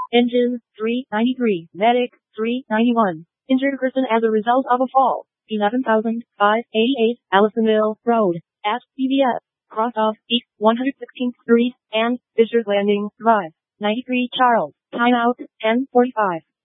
Engine, 393. Medic, 391. Injured person as a result of a fall, 11,588 Allisonville Road, at CVS, cross of East 116th Street, and Fisher's Landing Drive, 93 Charles. Timeout, 10:45.